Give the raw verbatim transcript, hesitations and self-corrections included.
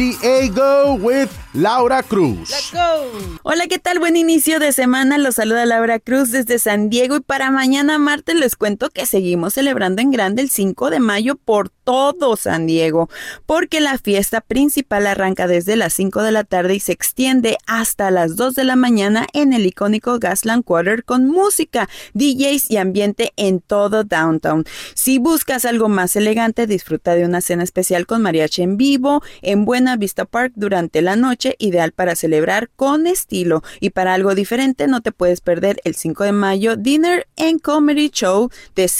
Diego with Laura Cruz. Let's go. Hola, ¿qué tal? Buen inicio de semana. Los saluda Laura Cruz desde San Diego y para mañana martes les cuento que seguimos celebrando en grande el cinco de mayo por todo San Diego, porque la fiesta principal arranca desde las cinco de la tarde y se extiende hasta las dos de la mañana en el icónico Gaslamp Quarter con música, D Js y ambiente en todo downtown. Si buscas algo más elegante, disfruta de una cena especial con mariachi en vivo en Buena Vista Park durante la noche, ideal para celebrar con estilo. Y para algo diferente, no te puedes perder el cinco de mayo Dinner and Comedy Show de